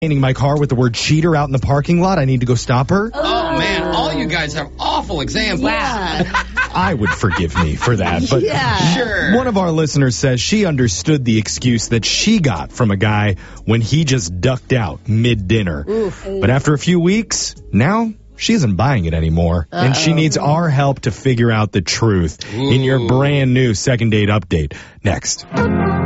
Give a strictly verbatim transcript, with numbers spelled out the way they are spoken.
painting my car with the word cheater out in the parking lot. I need to go stop her. Oh, man, all you guys have awful examples. Yeah. I would forgive me for that, but Yeah. Sure. one of our listeners says she understood the excuse that she got from a guy when he just ducked out mid-dinner. But after a few weeks, now she isn't buying it anymore, Uh-oh. and she needs our help to figure out the truth. Ooh. In your brand new Second Date Update next.